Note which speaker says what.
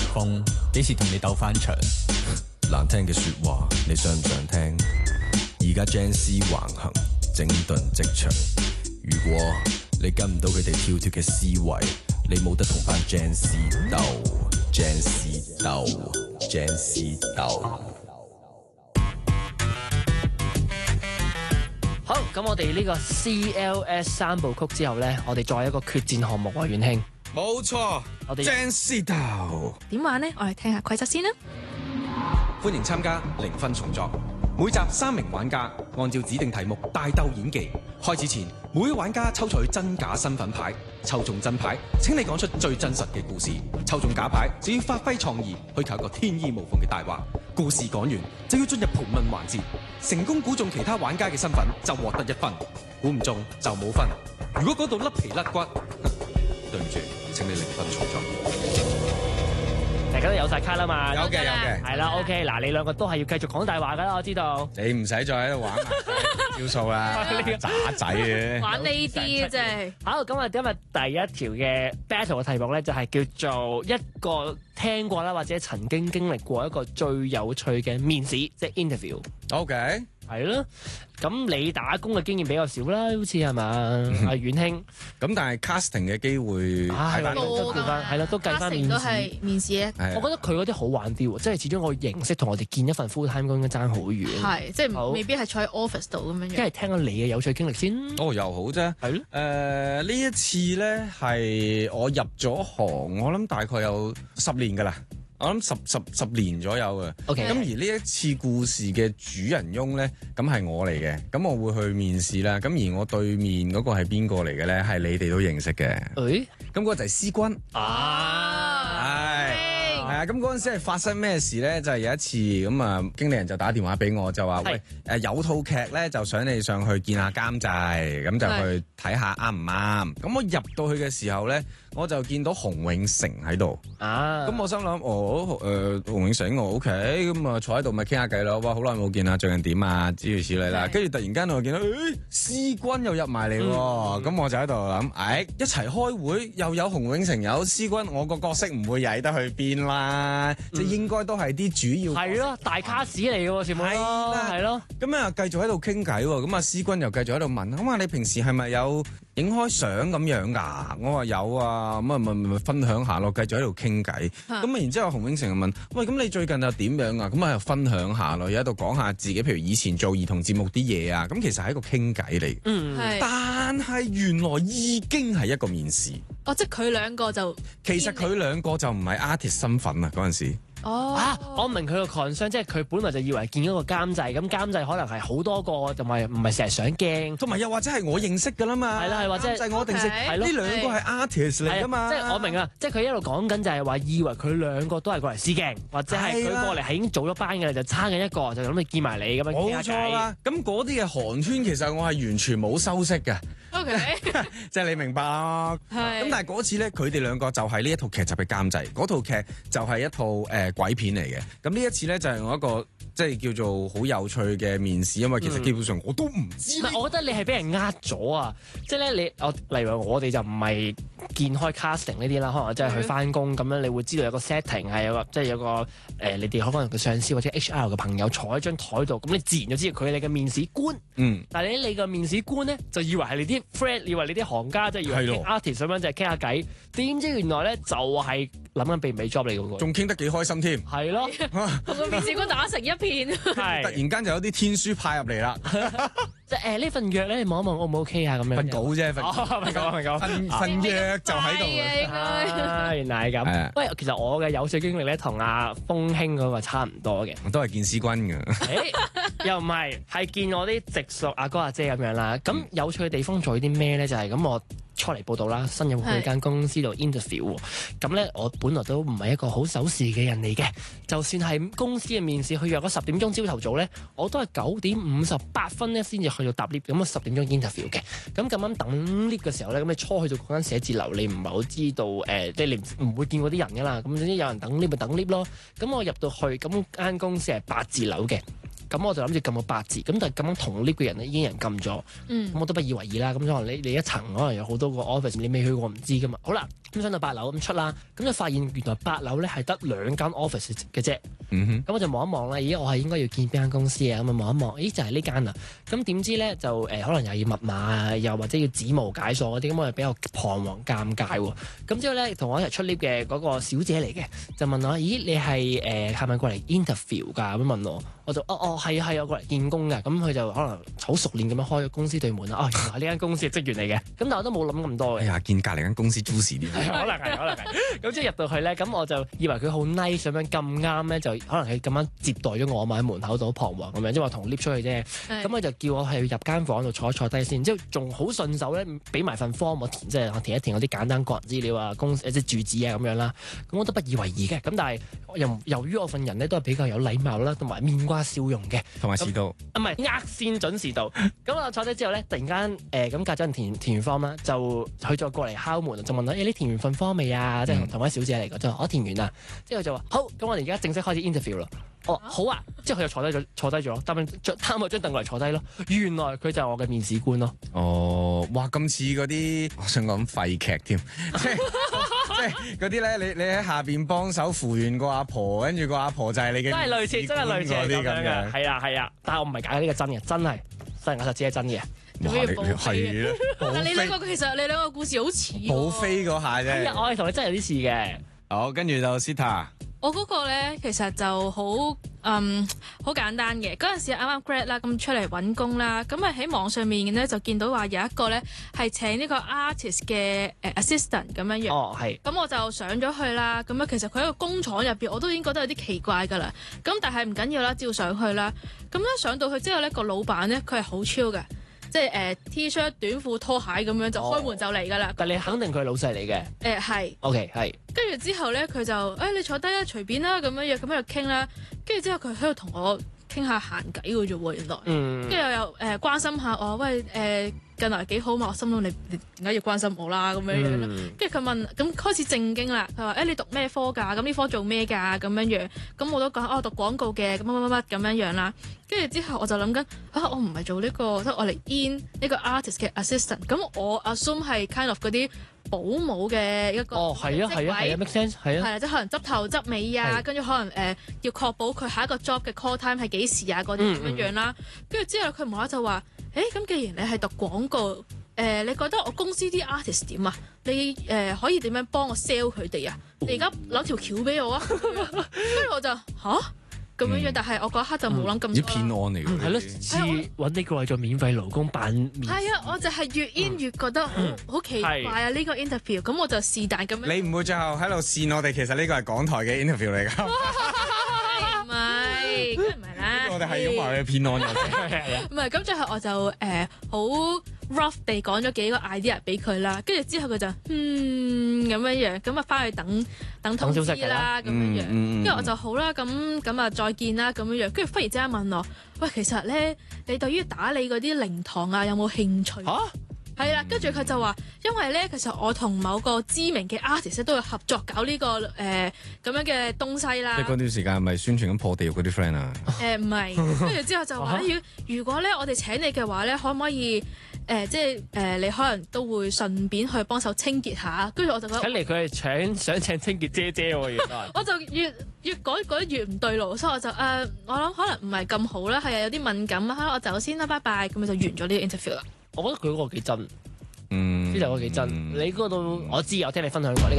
Speaker 1: 風，幾時同你鬥翻場？
Speaker 2: 難聽嘅說話，你想唔想聽？而家 Gen Z 橫行，整頓職場。如果你跟唔到佢哋跳脫嘅思維，你冇得同班 Gen Z 鬥。Gen Z 鬥 ，Gen Z 鬥。
Speaker 3: 好，咁我哋呢個 CLS 三部曲之後咧，我哋再一個決戰項目啊，元興。
Speaker 4: 冇錯，
Speaker 3: 我哋
Speaker 4: Gen Z 鬥。
Speaker 5: 點玩呢？我哋聽下規則先啦。
Speaker 4: 歡迎參加零分重作。每集3名玩家按照指定題目大鬥演技。開始前，每位玩家抽取真假身份牌，抽中真牌，請你講出最真實嘅故事；抽中假牌，就要發揮創意，去求一個天衣無縫嘅大話。故事講完就要進入盤問環節，成功估中其他玩家嘅身份就獲得1分，估唔中就冇分。如果嗰度甩皮甩骨，對唔住，請你零分重作。
Speaker 3: 大家都有晒卡啦嘛？
Speaker 4: 有嘅，
Speaker 3: 係啦 ，OK， 嗱，你兩個都係要繼續講大話噶啦，我知道。
Speaker 4: 你唔使再喺度玩招數啦，渣仔嘅。
Speaker 5: 玩呢啲真係。
Speaker 3: 好，咁啊，今日第一條嘅 battle 嘅題目咧，就係叫做一個聽過啦，或者曾經經歷過一個最有趣嘅面試，即係 interview。
Speaker 4: OK。
Speaker 3: 係咯，咁你打工嘅經驗比較少啦，好似係嘛？阿遠興，
Speaker 4: 咁但係 casting 嘅機會
Speaker 3: 係啦，
Speaker 5: 多㗎
Speaker 3: 係啦，都計翻面
Speaker 5: 都
Speaker 3: 試。
Speaker 5: 係面試啊。
Speaker 3: 我覺得佢嗰啲好玩啲喎，即係始終個形式同我哋見一份 full time 工應該爭好遠。
Speaker 5: 係，即
Speaker 3: 好
Speaker 5: 係未必係坐喺 office 度咁樣樣。
Speaker 3: 跟住聽下你嘅有趣經歷先。
Speaker 4: 哦，又好啫。
Speaker 3: 係咯。
Speaker 4: 呢一次咧係我入咗行，我諗大概有10年㗎啦。我諗十年左右嘅。
Speaker 3: OK。
Speaker 4: 咁而呢一次故事嘅主人翁咧，咁係我嚟嘅。咁我會去面試啦。咁而我對面嗰個係邊個嚟嘅咧？係你哋都認識嘅。
Speaker 3: 誒。
Speaker 4: 咁嗰個就係思君。係啊，咁嗰陣時係發生咩事咧？就係有一次咁啊，經理人就打電話俾我，就話：喂，有套劇咧，就想你上去見下監製，咁就去睇下啱唔啱。咁我入到去嘅時候咧，我就見到洪永城喺度。咁我心諗，洪永城我 OK，咁啊坐喺度咪傾下偈咯。哇，好耐冇見啦，最近點啊？諸如此類啦。跟住突然間我見到，思君又入埋嚟喎。咁我就喺度諗，一齊開會又有洪永城有思君，我個角色唔會曳得去邊啦。即係應該都係啲主要。係咯，
Speaker 3: 大卡士嚟嘅喎，全部係咯。
Speaker 4: 咁啊，繼續喺度傾偈喎。咁啊，思君又繼續喺度問，咁啊，你平時係咪有影開相咁樣㗎？我話有啊，咁啊咪分享下咯，繼續喺度傾偈。咁啊，然之後洪永城就問：喂，咁你最近又點樣啊？咁啊，又分享下咯，又喺度講下自己，譬如以前做兒童節目啲嘢啊。咁其實係一個傾偈嚟。但係原來已經係一個面試。
Speaker 5: 哦，即係佢兩個就。
Speaker 4: 其實佢兩個就唔係 artist 身份啊，嗰陣時。
Speaker 3: 我明佢個 concern，即係佢本來就以為見咗個監製，咁監製可能係好多個，同埋唔係成日上鏡，
Speaker 4: 同埋又或者係我認識㗎啦嘛。
Speaker 3: 係啦，係或者
Speaker 4: 監製我一定識，呢兩個係 artist 嚟㗎嘛。
Speaker 3: 即係我明啊，即係佢一路講緊就係話，以為佢兩個都係過嚟試鏡，或者係佢過嚟係已經做咗班嘅，就差緊一個，就諗住見埋你咁樣傾下偈。冇錯啦，
Speaker 4: 咁嗰啲嘅寒暄其實我係完全冇修飾嘅。
Speaker 5: OK，
Speaker 4: 即係你明白啦。咁但係嗰次咧，佢哋兩個就係呢一套劇集嘅監製，嗰套劇就係一套鬼片嚟嘅。咁呢一次咧就係我一個即係叫做好有趣嘅面試，因為其實基本上我都唔知。
Speaker 3: 我覺得你係俾人呃咗啊！即係咧，例如我哋就唔係見開 casting 呢啲啦，可能即係去翻工咁樣，你會知道有個 setting 係有個即係有個你哋可能個上司或者 HR 嘅朋友坐喺張台度，咁你自然就知道佢係你嘅面試官。但係你個面試官咧就以為係你啲 friend，以為你啲行家，即係以為啲 artist 咁樣就係傾下偈，點知原來咧就係諗緊秘密 job 嚟嘅喎，
Speaker 4: 仲傾得幾開心添。
Speaker 3: 係咯，
Speaker 5: 同個面試官打成一片。
Speaker 4: 突然間就有啲天書派入嚟啦。
Speaker 3: 即係呢份約咧，你望一望 O 唔 OK 啊？咁樣
Speaker 4: 份稿啫，份約就喺度。
Speaker 3: 原來係咁。喂，其實我嘅有趣經歷咧，同阿風興嗰個差唔多嘅。
Speaker 4: 我都係見思君㗎。
Speaker 3: 又唔係見我啲直屬阿哥阿姐咁樣啦。咁有趣嘅地方在於啲咩咧？就係咁我初嚟報道啦，新入去間公司度 interview。咁咧，我本來都唔係一個好守時嘅人嚟嘅。就算係公司嘅面試，佢約咗10點鐘朝頭早咧，我都係9點58分咧先至去到搭 lift。咁啊10點鐘 interview 嘅。咁啱等 lift 嘅時候咧，咁你初去到嗰間寫字樓，你唔係好知道即係你唔會見嗰啲人㗎啦。咁總之有人等 lift 咪等 lift 咯。咁我入到去，咁間公司係8字樓嘅。咁我就諗住撳個8字，咁但係咁樣同 lift 嘅人咧已經有人撳咗，咁我都不以為意啦。咁可能你一層可能有好多個 office，你未去過唔知噶嘛。好啦， 咁上到8樓咁出啦，咁就發現原來8樓咧係得2間 office 嘅啫。
Speaker 4: 嗯
Speaker 3: 咁我就望一望啦，咦，我係應該要見邊間公司啊？咁啊望一望，咦就係呢間啊！咁點知咧就可能又要密碼啊，又或者要指模解鎖嗰啲，咁我就比較彷徨尷尬喎。咁之後咧同我一齊出 lift 嘅嗰個小姐嚟嘅，就問我：咦，你係係咪過嚟 interview 㗎？咁問我就係啊，我過嚟見工㗎。咁佢就可能好熟練咁樣開咗公司對門啦。哦，原來係呢間公司嘅職員嚟嘅。咁但我都冇諗咁多嘅。
Speaker 4: 哎呀，見隔離間公司 juicy 啲。
Speaker 3: 可能係。咁即係入到去咧，咁我就以為佢好 nice 咁樣咁啱咧，就可能佢咁啱接待咗我，喺門口度彷徨咁樣，即係話同 lift 出去啫。咁佢就叫我係入間房度坐低先，之後仲好順手咧，俾埋份 form 我填，即係我填一填嗰啲簡單個人資料啊、即係住址啊咁樣啦。咁我都不以為意嘅。咁但係由於我份人咧都係比較有禮貌啦，同埋面瓜笑容嘅，
Speaker 4: 同埋遲到。
Speaker 3: 唔係先準時到。咁我坐低之後咧，突然間咁隔咗人填完 form 啦，就佢再過嚟敲門，就問我：你填完份 form 未啊？即係同位小姐嚟嘅，就話我填完啦。之後就話好，咁我哋而家正式開始 interview 啦。好啊，之後佢就坐低咗，擔我張凳過嚟坐低咯。原來佢就係我嘅面試官咯。
Speaker 4: 哦，哇，咁似嗰啲，我想講廢劇添，即係嗰啲咧，你喺下邊幫手扶完個阿婆，跟住個阿婆就係你嘅，
Speaker 3: 真係類似嗰啲咁樣。係啊，但係我唔係假呢個真嘅，真係我就知係真嘅。
Speaker 5: 做咩要報
Speaker 4: 係咧？
Speaker 5: 但你兩個其實你兩個故事好似
Speaker 4: 補飛嗰下啫。
Speaker 3: 我係同你真係有啲似嘅。
Speaker 4: 好，跟住就 Sita。
Speaker 5: 我嗰個咧其實就好簡單嘅，嗰陣時啱啱 grad 啦，咁出嚟揾工啦，咁啊喺網上面咧就見到話有一個咧係請呢個 artist 嘅assistant 咁樣樣。
Speaker 3: 哦，係。
Speaker 5: 咁我就上咗去啦，咁啊其實佢喺個工廠入邊我都已經覺得有啲奇怪㗎啦，咁但係唔緊要啦，照上去啦。咁咧上到去之後咧，個老闆咧佢係好 chill 嘅。即係T-shirt 短褲拖鞋咁樣就開門就嚟㗎啦。
Speaker 3: 但你肯定佢係老細嚟嘅。
Speaker 5: 係。
Speaker 3: OK 係。
Speaker 5: 跟住之後咧，佢就你坐低啦，隨便啦咁樣咁喺度傾啦。跟住之後佢喺度同我傾下閒偈嘅啫喎，原來。跟住又關心下我，喂近來幾好嘛？我心諗你點解要關心我啦咁樣樣啦。跟住佢問，咁開始正經啦。佢話你讀咩科㗎？咁呢科做咩㗎？咁樣樣。咁我都講我讀廣告嘅，咁乜咁樣樣啦。跟住之後我就諗緊我唔係做呢個，即係我嚟 in 呢個 artist 嘅 assistant。咁我 assume 係 kind of 嗰啲保姆嘅一個
Speaker 3: 係啊 make sense 係啊。
Speaker 5: 係啦，即係可能執頭執尾啊，跟住可能要確保佢下一個 job 嘅 call time 係幾時啊嗰啲咁樣樣啦。跟住之後佢無啦啦就話：咁既然你係讀廣告，你覺得我公司啲 artist 點啊？你可以點樣幫我 sell 佢哋啊？你而家攞條橋俾我啊！跟住我就咁樣樣，但係我嗰刻就冇諗咁多。
Speaker 4: 啲騙案嚟㗎。
Speaker 3: 係咯，試揾呢個為咗免費勞工扮面。
Speaker 5: 係啊，我就係越 in 越覺得好奇怪啊！呢個 interview，咁我就是但咁樣。
Speaker 4: 你唔會最後喺度扇我哋？其實呢個係港台嘅 interview 嚟㗎。
Speaker 5: 唔係，梗係唔係啦。
Speaker 4: 我哋係咁話佢騙案嘅。
Speaker 5: 唔係，咁最後我就好 rough 地講咗幾個 idea 俾佢啦，跟住之後佢就咁樣樣，咁啊翻去等通知啦咁樣樣，跟住我就好啦，咁啊再見啦咁樣樣，跟住忽然之間問我，喂，其實咧你對於打理嗰啲靈堂啊有冇興趣？係啦，跟住佢就話，因為咧其實我同某個知名嘅 artist 都有合作搞呢個咁樣嘅東西啦。
Speaker 4: 即係嗰段時間係咪宣傳緊破地獄嗰啲 friend 啊？
Speaker 5: 唔係，跟住之後就話如果咧我哋請你嘅話咧，可唔可以？即係你可能都會順便去幫手清潔下，跟住我就覺得，
Speaker 3: 睇嚟佢係想請清潔姐姐喎，原來。
Speaker 5: 我就越講得越唔對路，所以我就我諗可能唔係咁好啦，係啊，有啲敏感啊，我走先啦，拜拜，咁就完咗呢個 interview 啦。
Speaker 3: 我覺得佢嗰個幾真，呢個幾真。你嗰度我知，我聽你分享過呢個。